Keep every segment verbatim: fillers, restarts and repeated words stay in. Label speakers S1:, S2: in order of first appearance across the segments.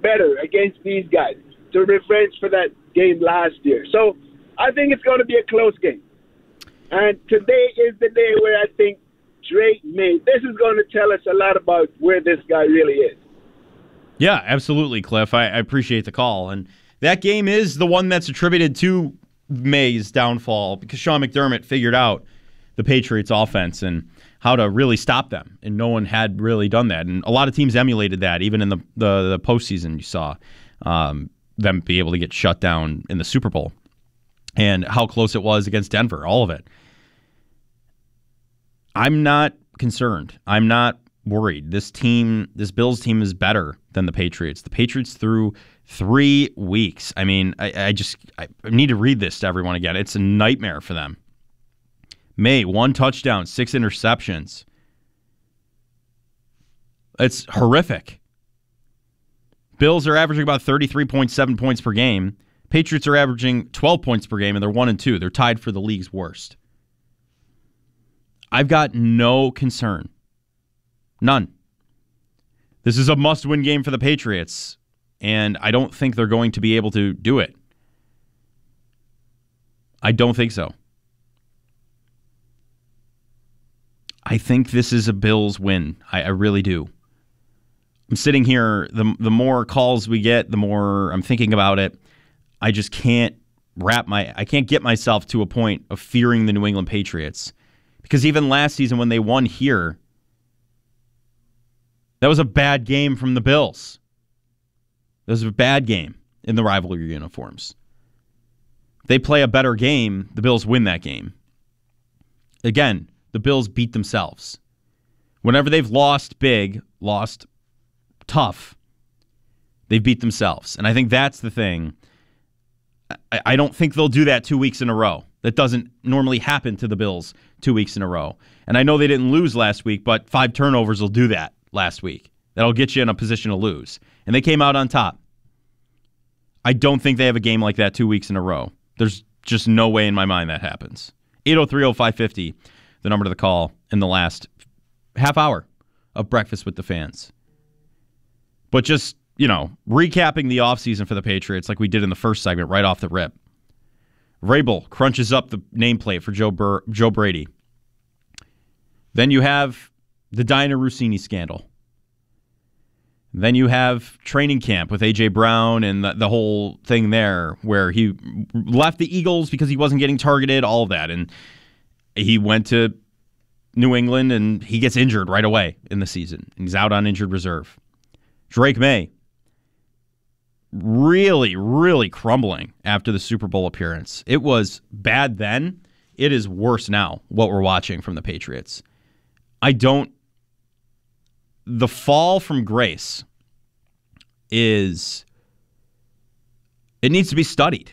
S1: better against these guys to revenge for that game last year. So I think it's going to be a close game. And today is the day where I think Drake Maye, this is going to tell us a lot about where this guy really is.
S2: Yeah, absolutely, Cliff. I, I appreciate the call. And that game is the one that's attributed to Maye's downfall because Sean McDermott figured out the Patriots offense and how to really stop them. And no one had really done that. And a lot of teams emulated that, even in the, the, the postseason you saw um, them be able to get shut down in the Super Bowl. And how close it was against Denver, all of it. I'm not concerned. I'm not worried. This team, this Bills team is better than the Patriots. The Patriots through three weeks. I mean, I, I just I need to read this to everyone again. It's a nightmare for them. Maye, one touchdown, six interceptions. It's horrific. Bills are averaging about thirty-three point seven points per game. Patriots are averaging twelve points per game, and they're one and two. They're tied for the league's worst. I've got no concern. None. This is a must-win game for the Patriots, and I don't think they're going to be able to do it. I don't think so. I think this is a Bills win. I, I really do. I'm sitting here, the the more calls we get, the more I'm thinking about it. I just can't wrap my, I can't get myself to a point of fearing the New England Patriots. Because even last season when they won here, that was a bad game from the Bills. That was a bad game in the rivalry uniforms. If they play a better game, the Bills win that game. Again, the Bills beat themselves. Whenever they've lost big, lost tough, they've beat themselves. And I think that's the thing. I, I don't think they'll do that two weeks in a row. That doesn't normally happen to the Bills two weeks in a row. And I know they didn't lose last week, but five turnovers will do that last week. That'll get you in a position to lose. And they came out on top. I don't think they have a game like that two weeks in a row. There's just no way in my mind that happens. eight oh three oh five fifty, the number to the call in the last half hour of Breakfast with the Fans. But just, you know, recapping the offseason for the Patriots like we did in the first segment right off the rip. Vrabel crunches up the nameplate for Joe Bur- Joe Brady. Then you have the Dianna Russini scandal. Then you have training camp with A J. Brown and the, the whole thing there where he left the Eagles because he wasn't getting targeted, all of that. And he went to New England and he gets injured right away in the season. He's out on injured reserve. Drake Maye, really, really crumbling after the Super Bowl appearance. It was bad then. It is worse now, what we're watching from the Patriots. I don't... The fall from grace is... It needs to be studied.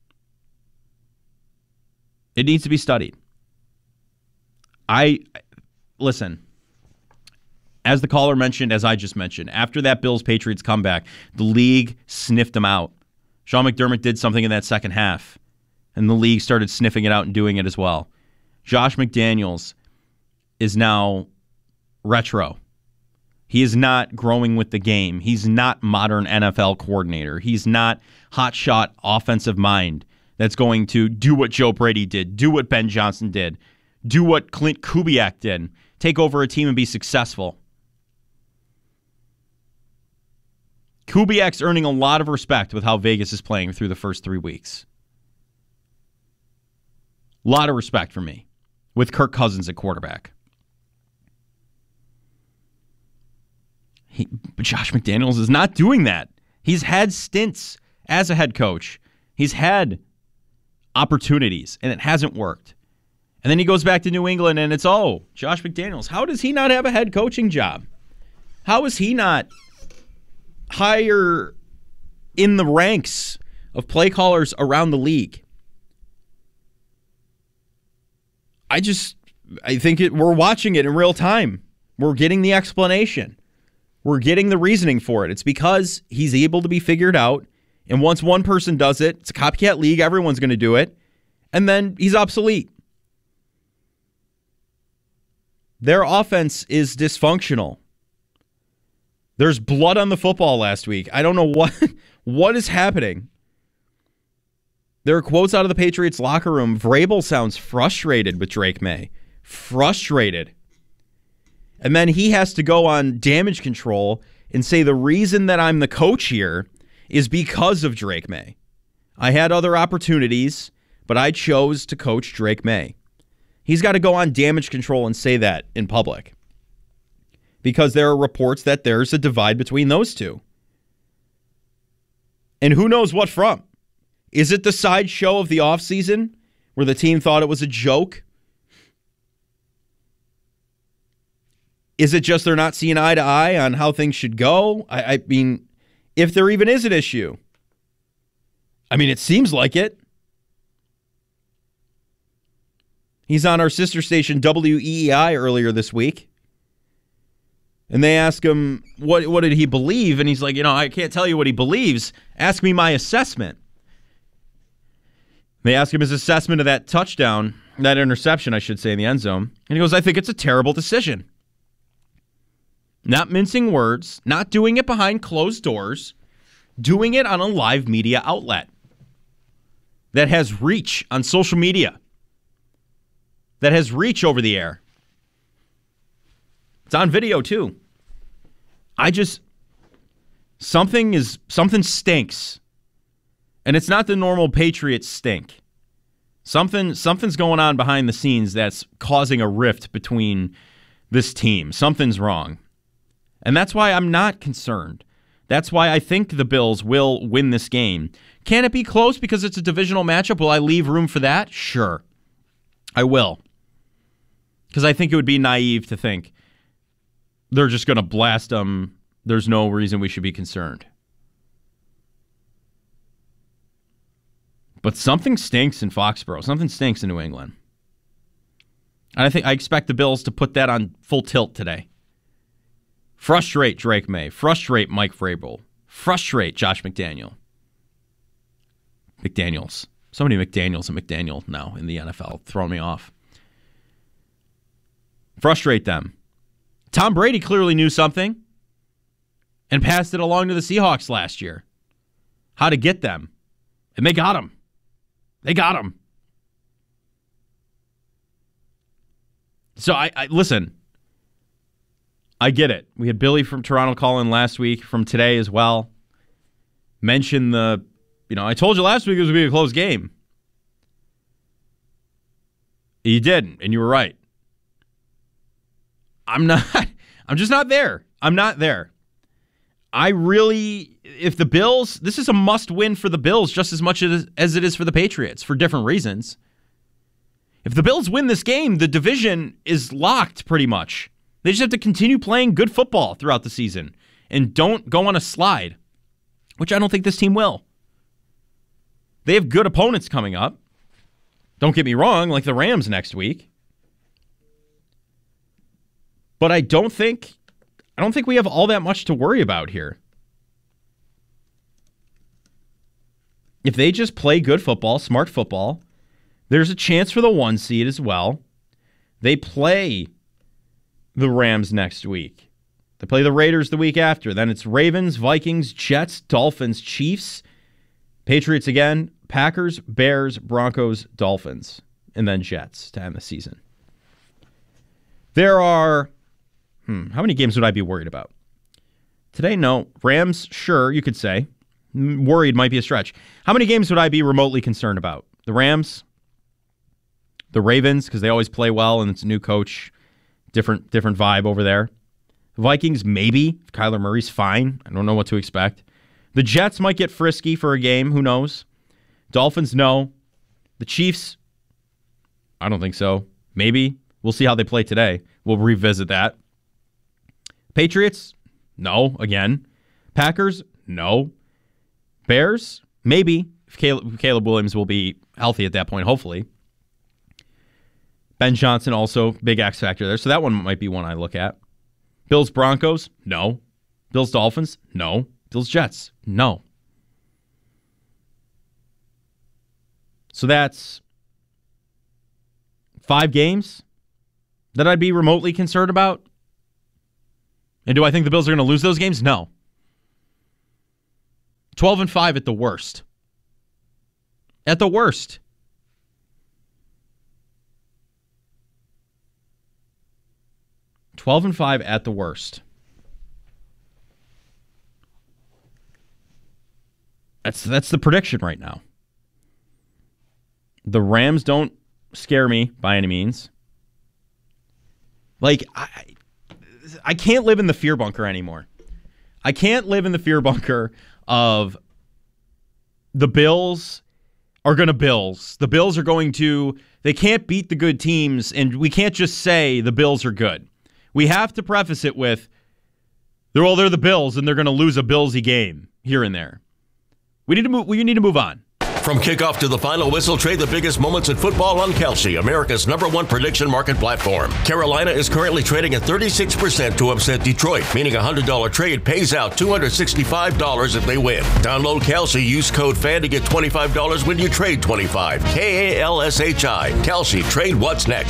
S2: It needs to be studied. I... Listen... As the caller mentioned, as I just mentioned, after that Bills-Patriots comeback, the league sniffed them out. Sean McDermott did something in that second half, and the league started sniffing it out and doing it as well. Josh McDaniels is now retro. He is not growing with the game. He's not modern N F L coordinator. He's not hotshot offensive mind that's going to do what Joe Brady did, do what Ben Johnson did, do what Clint Kubiak did, take over a team and be successful. Kubiak's earning a lot of respect with how Vegas is playing through the first three weeks. A lot of respect for me with Kirk Cousins at quarterback. He, but Josh McDaniels is not doing that. He's had stints as a head coach. He's had opportunities, and it hasn't worked. And then he goes back to New England, and it's, oh, Josh McDaniels. How does he not have a head coaching job? How is he not higher in the ranks of play callers around the league? I just, I think it, we're watching it in real time. We're getting the explanation. We're getting the reasoning for it. It's because he's able to be figured out, and once one person does it, it's a copycat league, everyone's going to do it, and then he's obsolete. Their offense is dysfunctional. There's blood on the football last week. I don't know what what is happening. There are quotes out of the Patriots locker room. Vrabel sounds frustrated with Drake May. Frustrated. And then he has to go on Damage Control and say the reason that I'm the coach here is because of Drake May. I had other opportunities, but I chose to coach Drake May. He's got to go on Damage Control and say that in public. Because there are reports that there's a divide between those two. And who knows what from? Is it the sideshow of the offseason where the team thought it was a joke? Is it just they're not seeing eye to eye on how things should go? I, I mean, if there even is an issue. I mean, it seems like it. He's on our sister station W E E I earlier this week. And they ask him, what, what did he believe? And he's like, you know, I can't tell you what he believes. Ask me my assessment. They ask him his assessment of that touchdown, that interception, I should say, in the end zone. And he goes, I think it's a terrible decision. Not mincing words, not doing it behind closed doors, doing it on a live media outlet that has reach on social media, that has reach over the air. It's on video, too. I just, something is, something stinks. And it's not the normal Patriots stink. Something, something's going on behind the scenes that's causing a rift between this team. Something's wrong. And that's why I'm not concerned. That's why I think the Bills will win this game. Can it be close because it's a divisional matchup? Will I leave room for that? Sure. I will. Because I think it would be naive to think they're just going to blast them. There's no reason we should be concerned. But something stinks in Foxborough. Something stinks in New England. And I think I expect the Bills to put that on full tilt today. Frustrate Drake May. Frustrate Mike Vrabel. Frustrate Josh McDaniel. McDaniels. So many McDaniels and McDaniel now in the N F L. Throwing me off. Frustrate them. Tom Brady clearly knew something and passed it along to the Seahawks last year. How to get them. And they got him. They got him. So I, I listen. I get it. We had Billy from Toronto call in last week, from today as well. Mention the, you know, I told you last week it was going to be a close game. You didn't, and you were right. I'm not, I'm just not there. I'm not there. I really, if the Bills, this is a must-win for the Bills just as much as, as it is for the Patriots for different reasons. If the Bills win this game, the division is locked pretty much. They just have to continue playing good football throughout the season and don't go on a slide, which I don't think this team will. They have good opponents coming up. Don't get me wrong, like the Rams next week. But I don't think I don't think we have all that much to worry about here. If they just play good football, smart football, there's a chance for the one seed as well. They play the Rams next week. They play the Raiders the week after. Then it's Ravens, Vikings, Jets, Dolphins, Chiefs, Patriots again, Packers, Bears, Broncos, Dolphins, and then Jets to end the season. There are, hmm, how many games would I be worried about? Today, no. Rams, sure, you could say. Worried might be a stretch. How many games would I be remotely concerned about? The Rams, the Ravens, because they always play well and it's a new coach. Different different vibe over there. Vikings, maybe. If Kyler Murray's fine. I don't know what to expect. The Jets might get frisky for a game. Who knows? Dolphins, no. The Chiefs, I don't think so. Maybe. We'll see how they play today. We'll revisit that. Patriots, no, again. Packers, no. Bears, maybe. If Caleb, Caleb Williams will be healthy at that point, hopefully. Ben Johnson also, big X factor there. So that one might be one I look at. Bills Broncos, no. Bills Dolphins, no. Bills Jets, no. So that's five games that I'd be remotely concerned about. And do I think the Bills are going to lose those games? No. twelve and five at the worst. At the worst. twelve and five at the worst. That's that's the prediction right now. The Rams don't scare me by any means. Like, I, I can't live in the fear bunker anymore. I can't live in the fear bunker of the Bills are going to Bills. The Bills are going to, they can't beat the good teams, and we can't just say the Bills are good. We have to preface it with, they're, well, they're the Bills, and they're going to lose a Billsy game here and there. We need to move. We need to move on.
S3: From kickoff to the final whistle, trade the biggest moments in football on Kalshi, America's number one prediction market platform. Carolina is currently trading at thirty-six percent to upset Detroit, meaning a one hundred dollars trade pays out two hundred sixty-five dollars if they win. Download Kalshi, use code FAN to get twenty-five dollars when you trade twenty-five dollars. K A L S H I. Kalshi, trade what's next.